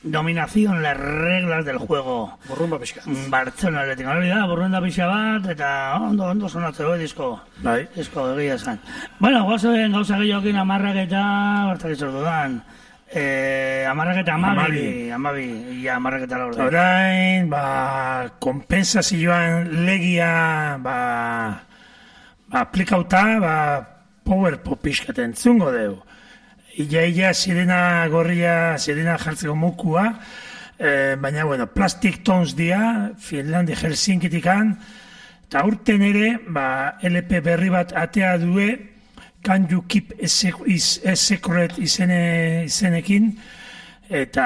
dominación, las reglas del juego. Burrumba pixka. Bartzona atletik, hori da, burrunda pixa bat, eta ondo sonatze hori disko. Bai. Disko egia esan. Bueno, gozoen gauza gehiokin amarrak eta, bartak izortu dan. Amarrak eta amabi, ia amarrak eta laurde. Orain, kompensazioan legia, aplikauta, PowerPoint pixkat entzungo deu. Ia sirena gorria, sirena jartzeko mukua, baina, bueno, Plastic Tons dia, Finlandi Helsinkitikan, eta urten ere, LP berri bat atea due, Can You Keep a Secret izenekin, eta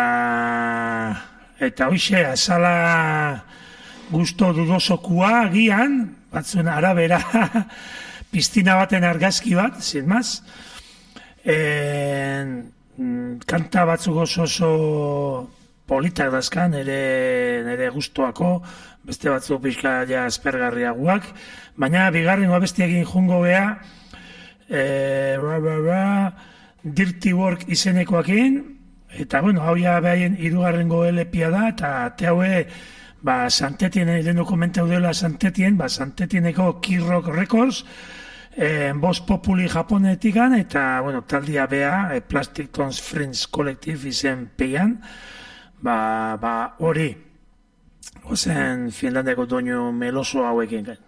hoxe, azala gusto dudosokua agian, batzuen arabera, piztina baten argazki bat, sin más, kanta batzuk oso politak dazkan, nire gustoako, beste batzuk pixka ja espergarriaguak, baina bigarrengo abestiakin jungo gea, Dirty Work izenekoakin, eta bueno, hau ja behaien hirugarrengo LP-a da, eta te haue, Santetien, lehenu komentau dela Santetien, Santetieneko Key Rock Records, Voz Populi japonetikan, eta, bueno, taldia bea, Plastic Tons Friends Collective izen peian, hori, ozen Finlandiako doinu meloso hauekin.